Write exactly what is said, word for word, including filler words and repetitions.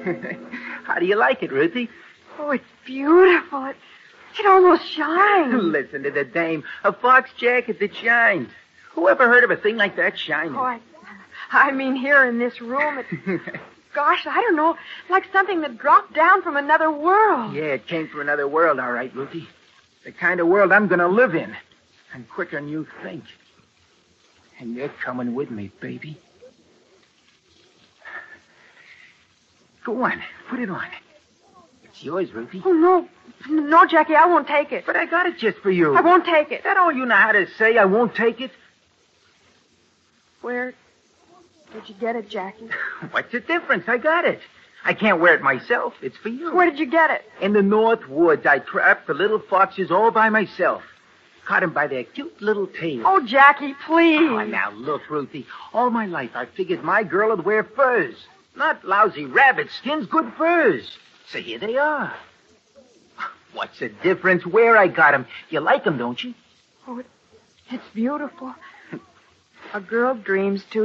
How do you like it, Ruthie? Oh, it's beautiful. It, it almost shines. Listen to the dame. A fox jacket that shines. Who ever heard of a thing like that shining? Oh, I, I mean, here in this room, it... Gosh, I don't know. Like something that dropped down from another world. Yeah, it came from another world, all right, Ruthie. The kind of world I'm going to live in. And quicker than you think. And you're coming with me, baby. Go on, put it on. It's yours, Ruthie. Oh, no. No, Jackie, I won't take it. But I got it just for you. I won't take it. Is that all you know how to say? I won't take it? Where did you get it, Jackie? What's the difference? I got it. I can't wear it myself. It's for you. Where did you get it? In the North Woods, I trapped the little foxes all by myself. Caught them by their cute little tails. Oh, Jackie, please. Oh, now look, Ruthie. All my life I figured my girl would wear furs. Not lousy rabbit skins, good furs. So here they are. What's the difference where I got them? You like them, don't you? Oh, it, it's beautiful. A girl dreams, too.